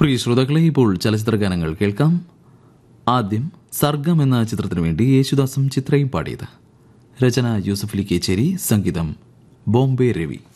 പ്രിയ ശ്രോതാക്കളെ, ഇപ്പോൾ ചലച്ചിത്ര ഗാനങ്ങൾ കേൾക്കാം. ആദ്യം സർഗം എന്ന ചിത്രത്തിനു വേണ്ടി യേശുദാസും ചിത്രയും പാടിയത്. രചന യൂസഫലി കേച്ചേരി, സംഗീതം ബോംബെ രവി.